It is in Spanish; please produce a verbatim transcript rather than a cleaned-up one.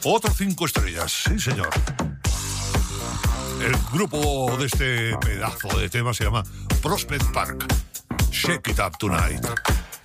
Otro cinco estrellas, sí señor. El grupo de este pedazo de tema se llama Prospect Park. Shake It Up Tonight.